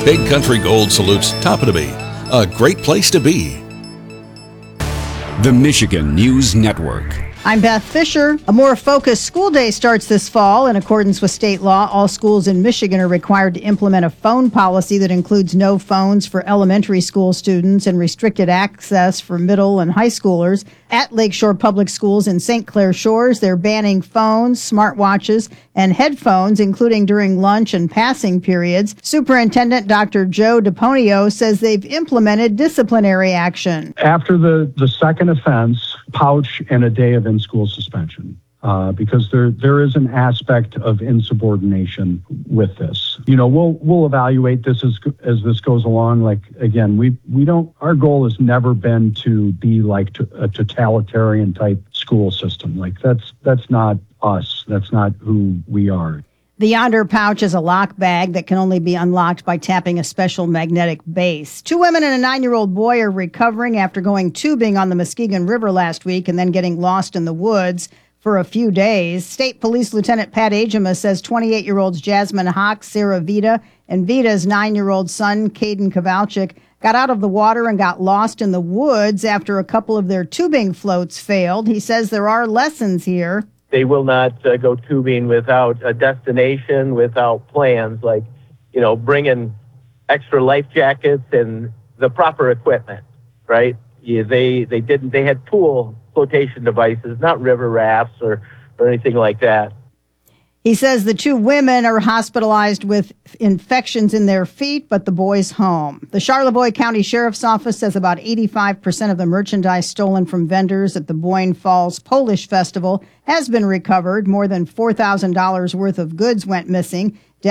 Big Country Gold salutes Toppatoby, a great place to be. The Michigan News Network. I'm Beth Fisher. A more focused school day starts this fall. In accordance with state law, all schools in Michigan are required to implement a phone policy that includes no phones for elementary school students and restricted access for middle and high schoolers. At Lakeshore Public Schools in St. Clair Shores, they're banning phones, smartwatches, and headphones, including during lunch and passing periods. Superintendent Dr. Joe DePonio says they've implemented disciplinary action. After the second offense, pouch and a day of in-school suspension. Because there is an aspect of insubordination with this. You know, we'll evaluate this as this goes along. Like, again, we don't, our goal has never been to be like a totalitarian type school system. Like that's not us. That's not who we are. The Yonder pouch is a lock bag that can only be unlocked by tapping a special magnetic base. 2 women and a 9-year-old boy are recovering after going tubing on the Muskegon River last week and then getting lost in the woods for a few days. State Police Lieutenant Pat Ajema says 28-year-olds Jasmine Hawk, Sarah Vita, and Vita's 9-year-old son, Caden Kowalczyk, got out of the water and got lost in the woods after a couple of their tubing floats failed. He says there are lessons here. They will not go tubing without a destination, without plans, like, you know, bringing extra life jackets and the proper equipment, right? Yeah, they had pool flotation devices, not river rafts or anything like that. He says the 2 women are hospitalized with infections in their feet, but the boy's home. The Charlevoix County Sheriff's Office says about 85% of the merchandise stolen from vendors at the Boyne Falls Polish Festival has been recovered. More than $4,000 worth of goods went missing,